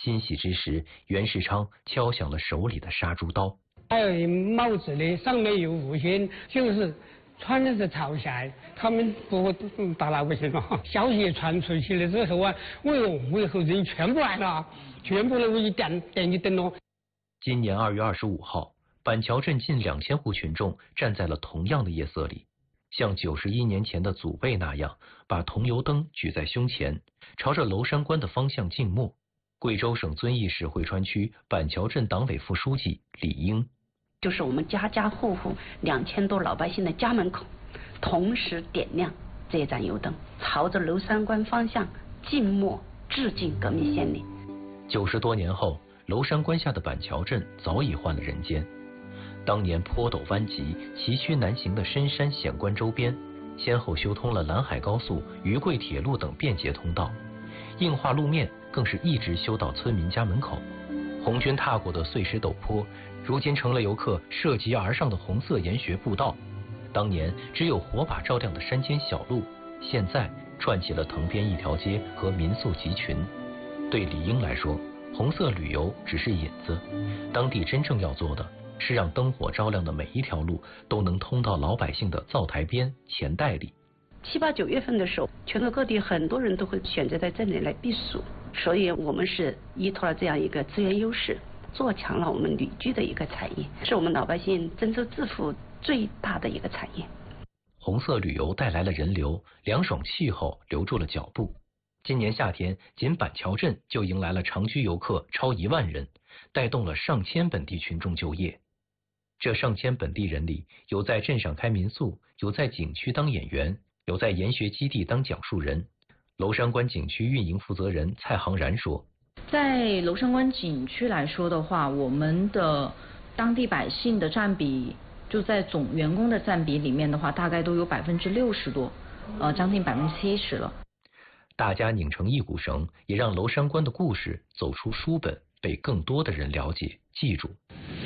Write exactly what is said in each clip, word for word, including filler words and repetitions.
欣喜之时，袁世昌敲响了手里的杀猪刀。 还有帽子的上面有五星，就是穿的是朝鲜，他们不会打老百姓了。消息传出去了之后啊，为我为后人全部来了，全部都一点点一灯笼。 今年二月二十五号，板桥镇近两千户群众站在了同样的夜色里，像九十一年前的祖辈那样，把桐油灯举在胸前，朝着娄山关的方向静默。贵州省遵义市汇川区板桥镇党委副书记李英。 就是我们家家户户两千多老百姓的家门口，同时点亮这盏油灯，朝着娄山关方向静默致敬革命先烈。 九十多年后，娄山关下的板桥镇早已换了人间。当年坡陡弯急、崎岖难行的深山险关周边，先后修通了兰海高速、渝贵铁路等便捷通道，硬化路面更是一直修到村民家门口。红军踏过的碎石陡坡，如今成了游客涉级而上的红色研学步道。当年只有火把照亮的山间小路，现在串起了藤边一条街和民宿集群。对李英来说，红色旅游只是引子，当地真正要做的是让灯火照亮的每一条路都能通到老百姓的灶台边、钱袋里。 七八九月份的时候，全国各地很多人都会选择在这里来避暑，所以我们是依托了这样一个资源优势，做强了我们旅居的一个产业，是我们老百姓增收致富最大的一个产业。 红色旅游带来了人流，凉爽气候留住了脚步。今年夏天，仅板桥镇就迎来了常居游客超一万人，带动了上千本地群众就业。这上千本地人里，有在镇上开民宿，有在景区当演员，有在研学基地当讲述人。娄山关景区运营负责人蔡航然说， 在娄山关景区来说的话，我们的当地百姓的占比，就在总员工的占比里面的话，大概都有百分之六十多，呃，将近百分之七十了。 大家拧成一股绳，也让娄山关的故事走出书本，被更多的人了解、记住。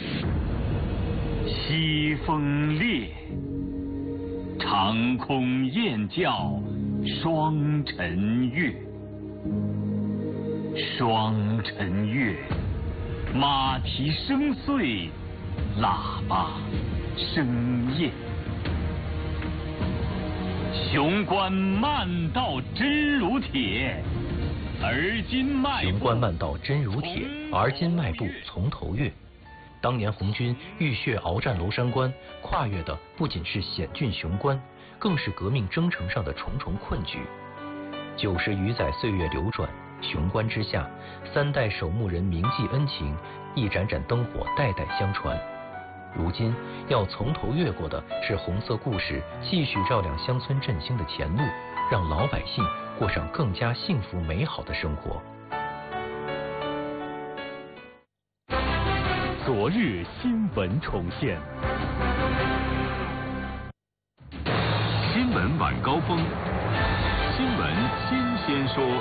西风烈，长空雁叫双晨月。双晨月，马蹄声碎，喇叭声咽。雄关漫道真如铁，而今迈步。 雄关漫道真如铁，而今迈步从头越。当年红军浴血鏖战娄山关，跨越的不仅是险峻雄关，更是革命征程上的重重困局。九十余载岁月流转，雄关之下，三代守墓人铭记恩情，一盏盏灯火代代相传。如今要从头越过的是红色故事继续照亮乡村振兴的前路，让老百姓过上更加幸福美好的生活。 昨日新闻重现，新闻晚高峰，新闻新鲜说。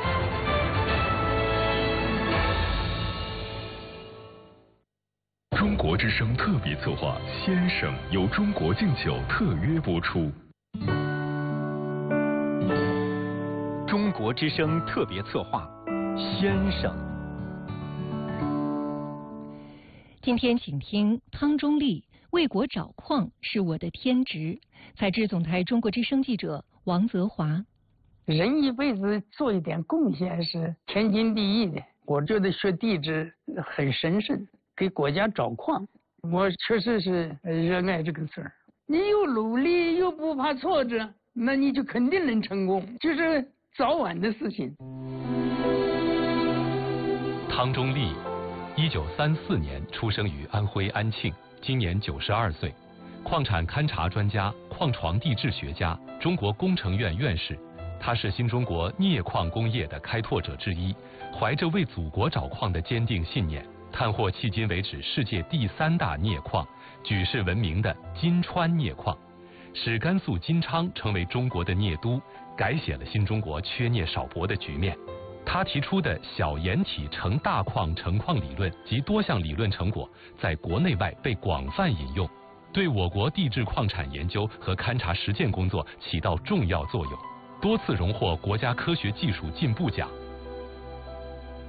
中国之声特别策划《先生》由中国敬酒特约播出。 中国之声特别策划《先生》。 今天请听汤中立为国找矿是我的天职。采自总台中国之声记者王泽华。 人一辈子做一点贡献是天经地义的。我觉得学地质很神圣，给国家找矿，我确实是热爱这个事儿。你有努力又不怕挫折，那你就肯定能成功，就是早晚的事情。 汤中立，一九三四年出生于安徽安庆，今年九十二岁，矿产勘察专家、矿床地质学家，中国工程院院士。他是新中国镍矿工业的开拓者之一，怀着为祖国找矿的坚定信念，探获迄今为止世界第三大镍矿，举世闻名的金川镍矿，使甘肃金昌成为中国的镍都，改写了新中国缺镍少博的局面。他提出的小岩体成大矿成矿理论及多项理论成果，在国内外被广泛引用，对我国地质矿产研究和勘察实践工作起到重要作用，多次荣获国家科学技术进步奖。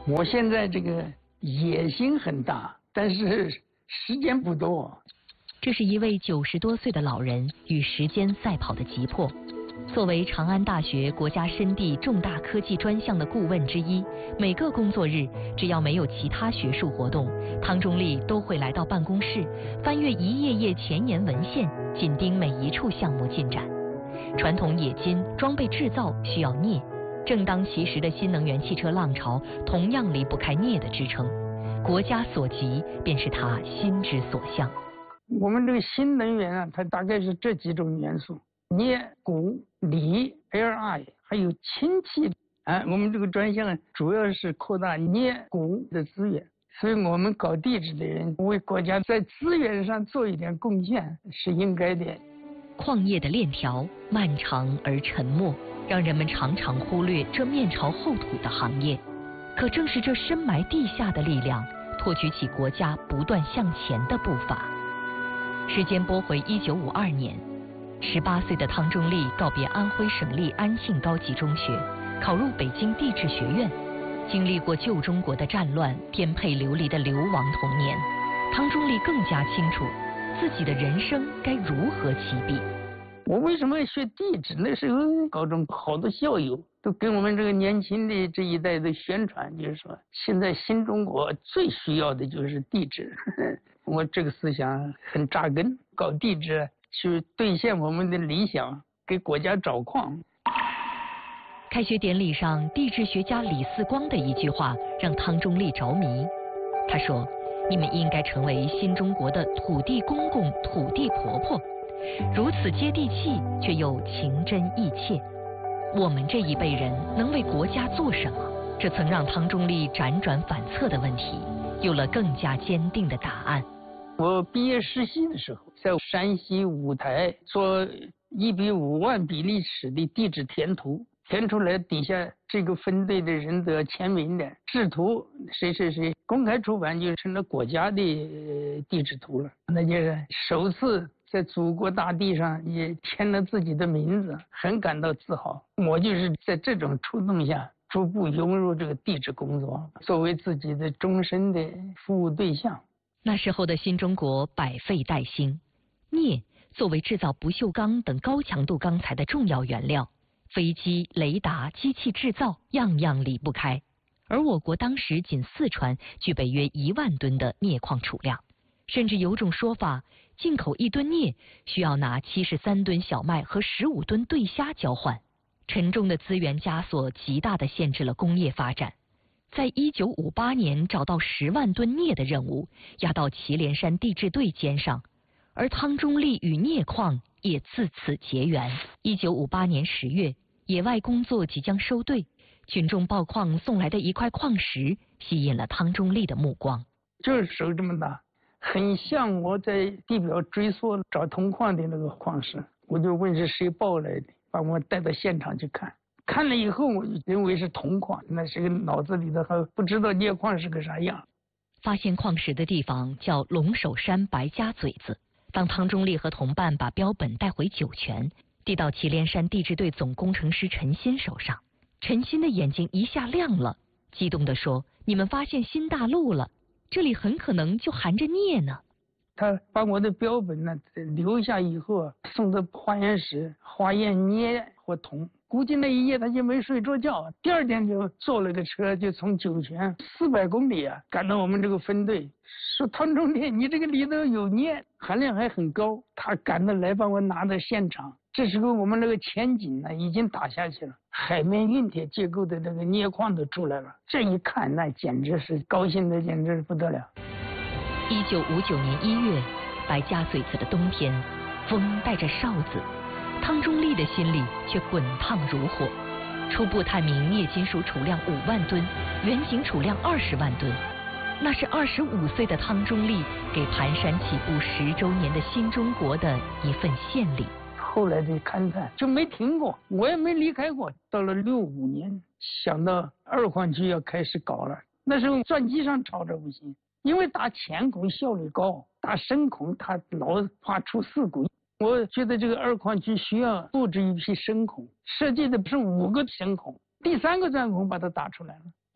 我现在这个野心很大，但是时间不多。 这是一位九十多岁的老人与时间赛跑的急迫。作为长安大学国家深地重大科技专项的顾问之一，每个工作日只要没有其他学术活动，汤中立都会来到办公室，翻阅一页页前沿文献，紧盯每一处项目进展。传统冶金装备制造需要镍，正当其时的新能源汽车浪潮同样离不开镍的支撑。国家所急，便是他心之所向。 我们这个新能源啊，它大概是这几种元素：镍、钴、锂、Li， 还有氢气。啊，我们这个专项主要是扩大镍、钴的资源，所以我们搞地质的人为国家在资源上做一点贡献是应该的。 矿业的链条漫长而沉默，让人们常常忽略这面朝后土的行业。可正是这深埋地下的力量，托举起国家不断向前的步伐。时间拨回一九五二年，十八岁的汤中立告别安徽省立安庆高级中学，考入北京地质学院。经历过旧中国的战乱、颠沛流离的流亡童年，汤中立更加清楚自己的人生该如何起笔。 我为什么要学地质？那时候高中好多校友都跟我们这个年轻的这一代的宣传，就是说现在新中国最需要的就是地质。我这个思想很扎根，搞地质去兑现我们的理想，给国家找矿。 开学典礼上，地质学家李四光的一句话让汤中立着迷。他说：“你们应该成为新中国的土地公公、土地婆婆，如此接地气，却又情真意切。我们这一辈人能为国家做什么？”这曾让汤中立辗转反侧的问题有了更加坚定的答案。 我毕业实习的时候，在山西五台做一比五万比例尺的地质填图，填出来底下这个分队的人都要签名的，制图谁谁谁，公开出版就成了国家的地质图了。那就是首次在祖国大地上也签了自己的名字，很感到自豪。我就是在这种触动下，逐步融入这个地质工作，作为自己的终身的服务对象。 那时候的新中国百废待兴，镍作为制造不锈钢等高强度钢材的重要原料，飞机、雷达、机器制造样样离不开。而我国当时仅四川具备约一万吨的镍矿储量，甚至有种说法，进口一吨镍需要拿七十三吨小麦和十五吨对虾交换。沉重的资源枷锁极大地限制了工业发展。在一九五八年找到十万吨镍的任务压到祁连山地质队肩上，而汤中立与镍矿也自此结缘。一九五八年十月，野外工作即将收队，群众报矿送来的一块矿石吸引了汤中立的目光。 就是手这么大，很像我在地表追溯找铜矿的那个矿石。我就问是谁抱来的，把我带到现场去看。看了以后，我就认为是铜矿，那是个脑子里头还不知道镍矿是个啥样。 发现矿石的地方叫龙首山白家嘴子。当汤中立和同伴把标本带回酒泉，递到祁连山地质队总工程师陈新手上，陈新的眼睛一下亮了，激动地说：“你们发现新大陆了，这里很可能就含着镍呢。” 他把我的标本呢留下以后，送到化验室化验镍或铜。估计那一夜他就没睡着觉，第二天就坐了个车，就从酒泉四百公里啊赶到我们这个分队，说汤中立，你这个里头有镍，含量还很高。他赶得来把我拿到现场，这时候我们那个前井呢已经打下去了，海绵运铁结构的这个镍矿都出来了。这一看，那简直是高兴的简直不得了。 一九五九年一月，白家嘴子的冬天，风带着哨子。汤中立的心里却滚烫如火。初步探明镍金属储量五万吨，远景储量二十万吨。那是二十五岁的汤中立给盘山起步十周年的新中国的一份献礼。 后来的勘探就没停过，我也没离开过。到了六五年，想到二矿区要开始搞了，那时候钻机上吵着不行，因为打浅孔效率高，打深孔它老怕出事故。我觉得这个二矿区需要布置一批深孔，设计的是五个深孔，第三个钻孔把它打出来了。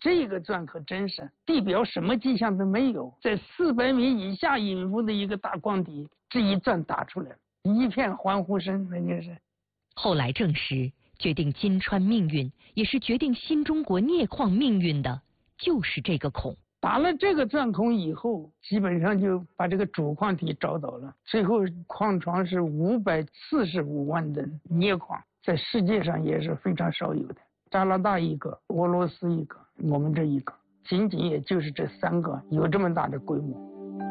这个钻可真是地表什么迹象都没有，在四百米以下隐伏的一个大矿底，这一钻打出来了，一片欢呼声，那就是。 后来证实，决定金川命运，也是决定新中国镍矿命运的，就是这个孔。 打了这个钻孔以后，基本上就把这个主矿体找到了。最后矿床是五百四十五万吨镍矿，在世界上也是非常少有的。加拿大一个，俄罗斯一个，我们这一个，仅仅也就是这三个有这么大的规模。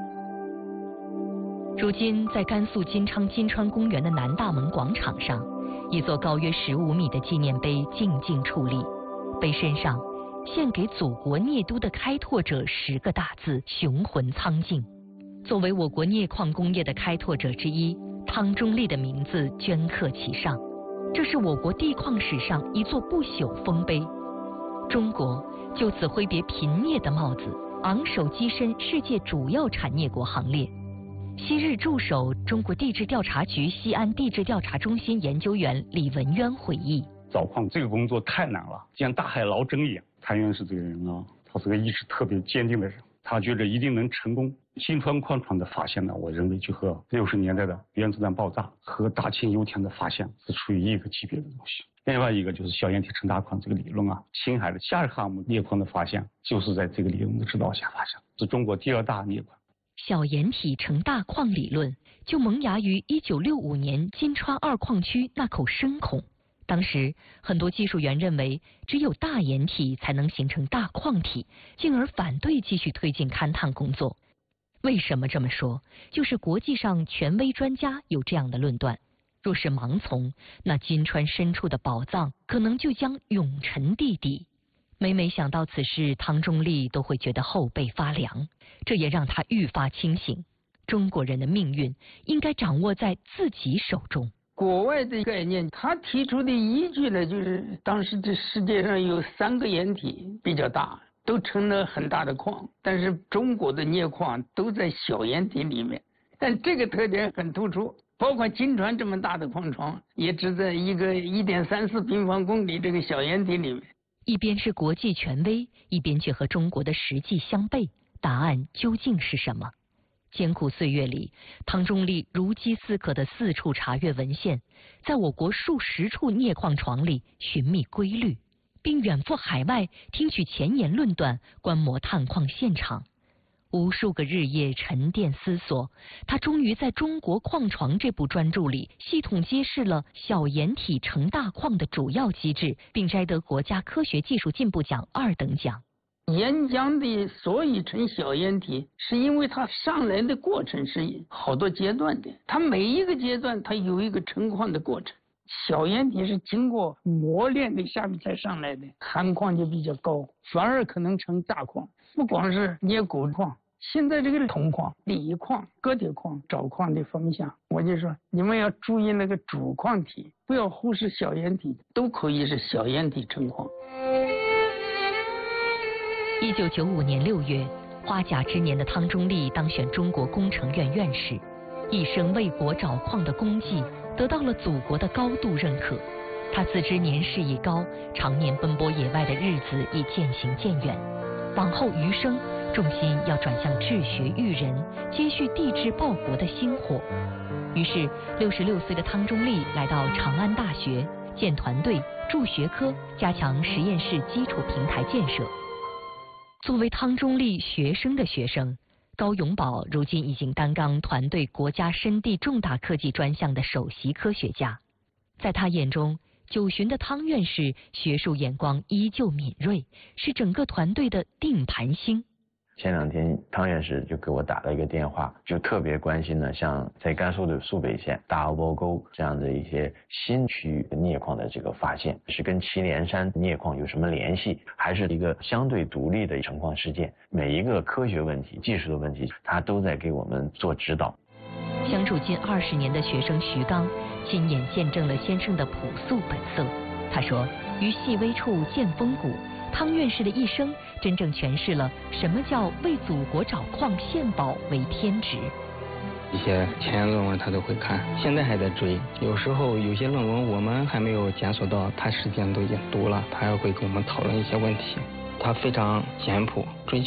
如今，在甘肃金昌金川公园的南大门广场上，一座高约十五米的纪念碑静静矗立，碑身上献给祖国镍都的开拓者十个大字雄浑苍劲。作为我国镍矿工业的开拓者之一，汤中立的名字镌刻其上。这是我国地矿史上一座不朽丰碑，中国就此挥别贫镍的帽子，昂首跻身世界主要产业国行列。昔日驻守中国地质调查局西安地质调查中心研究员李文渊回忆： 找矿这个工作太难了，像大海捞针一样。谭院士这个人啊，他是个意志特别坚定的人，他觉得一定能成功。新川矿床的发现呢，我认为就和六十年代的原子弹爆炸和大庆油田的发现是处于一个级别的东西。另外一个就是小岩体成大矿这个理论啊，青海的夏日哈姆镍矿的发现就是在这个理论的指导下发现，是中国第二大镍矿。 小岩体成大矿理论就萌芽于一九六五年金川二矿区那口深孔。当时很多技术员认为只有大岩体才能形成大矿体，进而反对继续推进勘探工作。为什么这么说？就是国际上权威专家有这样的论断：若是盲从，那金川深处的宝藏可能就将永沉地底。每每想到此事，汤中立都会觉得后背发凉，这也让他愈发清醒。中国人的命运应该掌握在自己手中。 国外的概念，他提出的依据呢，就是当时这世界上有三个岩体比较大，都成了很大的矿，但是中国的镍矿都在小岩体里面，但这个特点很突出。包括金川这么大的矿床，也只在一个一点三四平方公里这个小岩体里面。 一边是国际权威，一边却和中国的实际相悖，答案究竟是什么？艰苦岁月里，汤中立如饥似渴地四处查阅文献，在我国数十处镍矿床里寻觅规律，并远赴海外听取前沿论断，观摩探矿现场。无数个日夜沉淀思索，他终于在《中国矿床》这部专著里系统揭示了小岩体成大矿的主要机制，并摘得国家科学技术进步奖二等奖。 岩浆的所以成小岩体，是因为它上来的过程是好多阶段的，它每一个阶段它有一个成矿的过程。小岩体是经过磨练的下面才上来的，含矿就比较高，反而可能成大矿。不光是镍钴矿，现在这个铜矿、锂矿、铬铁矿找矿的方向，我就说你们要注意那个主矿体，不要忽视小岩体，都可以是小岩体成矿。 一九九五年六月，花甲之年的汤中立当选中国工程院院士，一生为国找矿的功绩得到了祖国的高度认可。他自知年事已高，常年奔波野外的日子已渐行渐远，往后余生重心要转向治学育人，接续地质报国的薪火。于是六十六岁的汤中立来到长安大学，建团队、筑学科，加强实验室基础平台建设。作为汤中立学生的学生，高永宝如今已经担纲团队国家深地重大科技专项的首席科学家。在他眼中，九旬的汤院士学术眼光依旧敏锐，是整个团队的定盘星。 前两天汤院士就给我打了一个电话，就特别关心呢，像在甘肃的肃北县大阿波沟这样的一些新区域镍矿的这个发现，是跟祁连山镍矿有什么联系，还是一个相对独立的成矿事件？每一个科学问题、技术的问题，他都在给我们做指导。 相处近二十年的学生徐刚，亲眼见证了先生的朴素本色。他说：“于细微处见风骨。”汤院士的一生真正诠释了什么叫为祖国找矿献宝为天职。 一些前沿论文他都会看，现在还在追。有时候有些论文我们还没有检索到，他实际上都已经读了，他还会跟我们讨论一些问题。 它非常简朴，追求